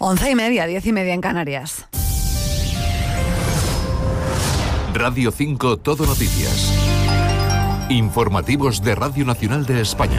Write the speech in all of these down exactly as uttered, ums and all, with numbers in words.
Once y media, diez y media en Canarias. Radio cinco Todo Noticias. Informativos de Radio Nacional de España.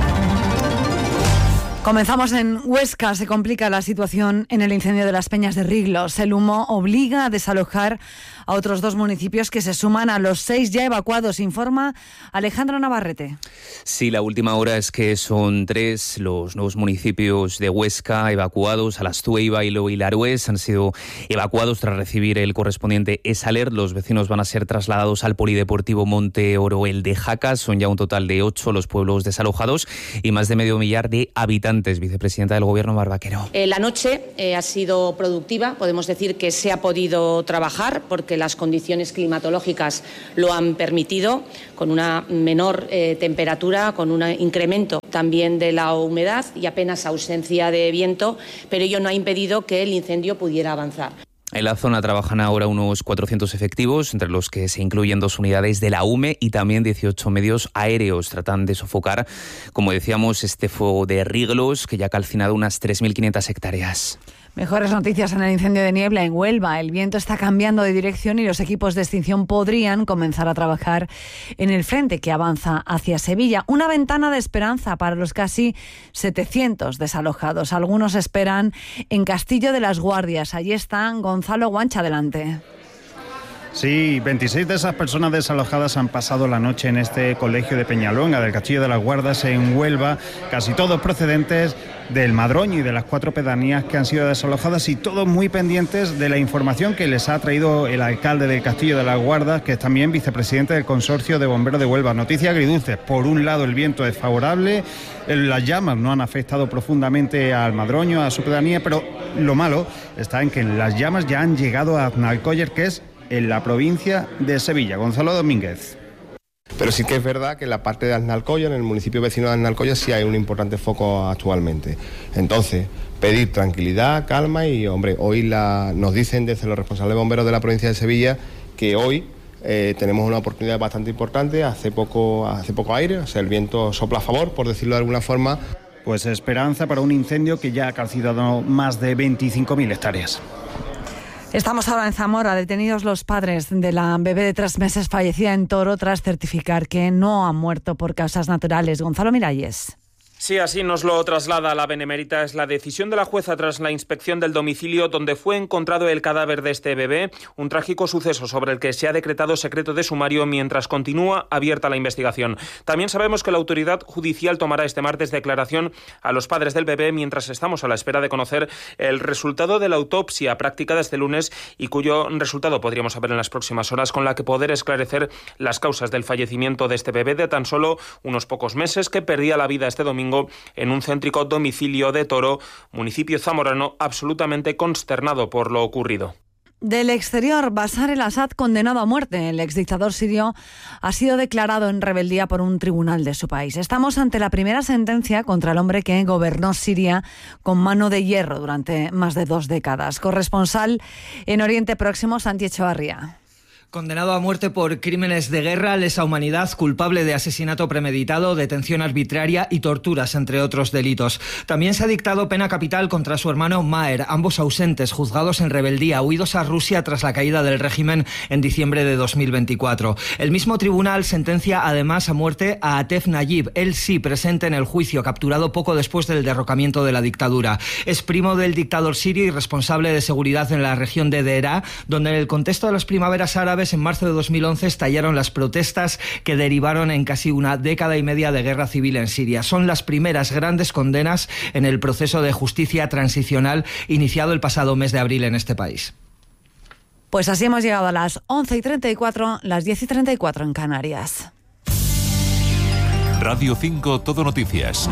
Comenzamos en Huesca. Se complica la situación en el incendio de las Peñas de Riglos. El humo obliga a desalojar a otros dos municipios que se suman a los seis ya evacuados, informa Alejandro Navarrete. Sí, la última hora es que son tres los nuevos municipios de Huesca evacuados. Alastue, Bailo y Larués han sido evacuados tras recibir el correspondiente ESALERT. Los vecinos van a ser trasladados al Polideportivo Monte Oro, el de Jacas. Son ya un total de ocho los pueblos desalojados y más de medio millar de habitantes. Vicepresidenta del Gobierno, Mar Vaquero. Eh, la noche eh, ha sido productiva. Podemos decir que se ha podido trabajar porque las condiciones climatológicas lo han permitido, con una menor eh, temperatura, con un incremento también de la humedad y apenas ausencia de viento, pero ello no ha impedido que el incendio pudiera avanzar. En la zona trabajan ahora unos cuatrocientos efectivos, entre los que se incluyen dos unidades de la U M E y también dieciocho medios aéreos. Tratan de sofocar, como decíamos, este fuego de Riglos, que ya ha calcinado unas tres mil quinientas hectáreas. Mejores noticias en el incendio de niebla en Huelva. El viento está cambiando de dirección y los equipos de extinción podrían comenzar a trabajar en el frente que avanza hacia Sevilla. Una ventana de esperanza para los casi setecientos desalojados. Algunos esperan en Castillo de las Guardias. Allí están Gonzalo Guancha, adelante. Sí, veintiséis de esas personas desalojadas han pasado la noche en este colegio de Peñalonga, del Castillo de las Guardas, en Huelva, casi todos procedentes del Madroño y de las cuatro pedanías que han sido desalojadas, y todos muy pendientes de la información que les ha traído el alcalde del Castillo de las Guardas, que es también vicepresidente del Consorcio de Bomberos de Huelva. Noticias agridulces. Por un lado, el viento es favorable, las llamas no han afectado profundamente al Madroño, a su pedanía, pero lo malo está en que las llamas ya han llegado a Aznalcóllar, que es en la provincia de Sevilla. Gonzalo Domínguez. Pero sí que es verdad que en la parte de Aznalcóllar, en el municipio vecino de Aznalcóllar, sí hay un importante foco actualmente. Entonces, pedir tranquilidad, calma y, hombre, hoy la, nos dicen desde los responsables de bomberos de la provincia de Sevilla que hoy eh, tenemos una oportunidad bastante importante. Hace poco, hace poco aire, o sea, el viento sopla a favor, por decirlo de alguna forma. Pues esperanza para un incendio que ya ha calcinado más de veinticinco mil hectáreas. Estamos ahora en Zamora. Detenidos los padres de la bebé de tres meses fallecida en Toro tras certificar que no ha muerto por causas naturales. Gonzalo Miralles. Sí, así nos lo traslada la Benemérita. Es la decisión de la jueza tras la inspección del domicilio donde fue encontrado el cadáver de este bebé, un trágico suceso sobre el que se ha decretado secreto de sumario mientras continúa abierta la investigación. También sabemos que la autoridad judicial tomará este martes declaración a los padres del bebé mientras estamos a la espera de conocer el resultado de la autopsia practicada este lunes y cuyo resultado podríamos saber en las próximas horas, con la que poder esclarecer las causas del fallecimiento de este bebé de tan solo unos pocos meses que perdía la vida este domingo en un céntrico domicilio de Toro, municipio zamorano, absolutamente consternado por lo ocurrido. Del exterior, Bashar el-Assad condenado a muerte. El exdictador sirio ha sido declarado en rebeldía por un tribunal de su país. Estamos ante la primera sentencia contra el hombre que gobernó Siria con mano de hierro durante más de dos décadas. Corresponsal en Oriente Próximo, Santi Echevarría. Condenado a muerte por crímenes de guerra, lesa humanidad, culpable de asesinato premeditado, detención arbitraria y torturas, entre otros delitos. También se ha dictado pena capital contra su hermano Maher, ambos ausentes, juzgados en rebeldía, huidos a Rusia tras la caída del régimen en diciembre de dos mil veinticuatro. El mismo tribunal sentencia además a muerte a Atef Nayib, él sí presente en el juicio, capturado poco después del derrocamiento de la dictadura. Es primo del dictador sirio y responsable de seguridad en la región de Deraa, donde en el contexto de las primaveras árabes en marzo de dos mil once estallaron las protestas que derivaron en casi una década y media de guerra civil en Siria. Son las primeras grandes condenas en el proceso de justicia transicional iniciado el pasado mes de abril en este país. Pues así hemos llegado a las once y treinta y cuatro, las diez y treinta y cuatro en Canarias. Radio cinco Todo Noticias.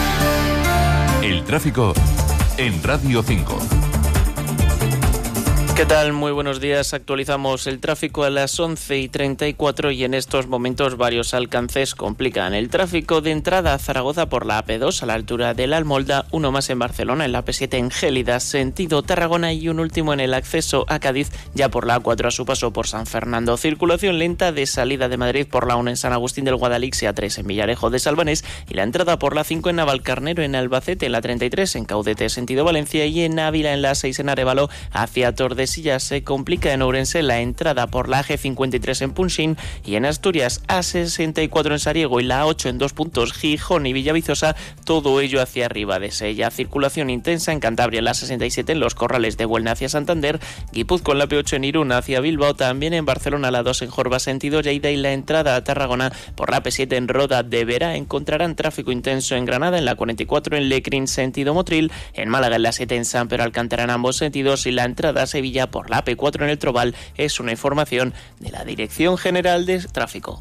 El tráfico en Radio cinco. ¿Qué tal? Muy buenos días. Actualizamos el tráfico a las once y treinta y cuatro y en estos momentos varios alcances complican el tráfico de entrada a Zaragoza por la A P dos a la altura de la Almolda, uno más en Barcelona en la A P siete en Gélidas, sentido Tarragona, y un último en el acceso a Cádiz ya por la A cuatro a su paso por San Fernando. Circulación lenta de salida de Madrid por la uno en San Agustín del Guadalix y A tres en Villarejo de Salvanés, y la entrada por la cinco en Navalcarnero en Albacete, en la treinta y tres en Caudete sentido Valencia y en Ávila en la seis en Arévalo hacia Tordesillas. Se complica en Ourense la entrada por la A G cincuenta y tres en Punxín, y en Asturias A sesenta y cuatro en Sariego y la A ocho en dos puntos Gijón y Villaviciosa, todo ello hacia arriba de Sella. Circulación intensa en Cantabria en la sesenta y siete en Los Corrales de Buelna hacia Santander, Guipúzcoa en la P ocho en Irún hacia Bilbao, también en Barcelona la dos en Jorba sentido Lleida, y la entrada a Tarragona por la P siete en Roda de Vera. Encontrarán tráfico intenso en Granada en la cuarenta y cuatro en Lecrín sentido Motril, en Málaga en la siete en San Pedro Alcántara en ambos sentidos, y la entrada a Sevilla por la A P cuatro en el Trobal. Es una información de la Dirección General de Tráfico.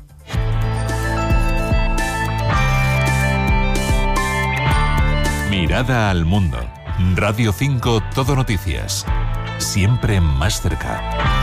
Mirada al mundo. Radio cinco Todo Noticias. Siempre más cerca.